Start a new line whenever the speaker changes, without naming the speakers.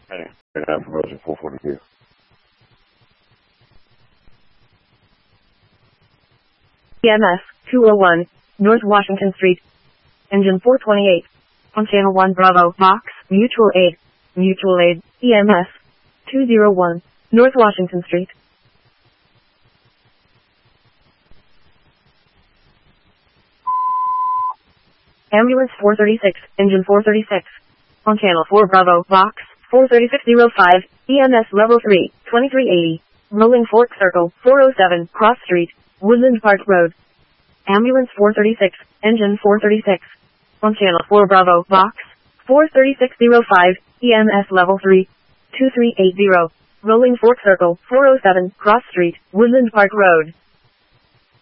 Hey, Affirmation 442.
EMS 201, North Washington Street. Engine 428. On Channel 1 Bravo, Vox, Mutual Aid. Mutual Aid, EMS 201, North Washington Street. Ambulance 436, Engine 436. On Channel 4 Bravo, Vox, 43605, EMS Level 3, 2380. Rolling Fork Circle, 407, Cross Street, Woodland Park Road. Ambulance 436, Engine 436. On Channel 4 Bravo, Vox, 43605, EMS Level 3, 2380. Rolling Fork Circle, 407, Cross Street, Woodland Park Road.